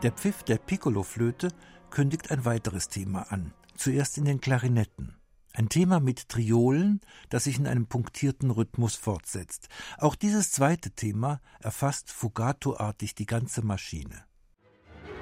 Der Pfiff der Piccoloflöte kündigt ein weiteres Thema an, zuerst in den Klarinetten. Ein Thema mit Triolen, das sich in einem punktierten Rhythmus fortsetzt. Auch dieses zweite Thema erfasst fugato-artig die ganze Maschine.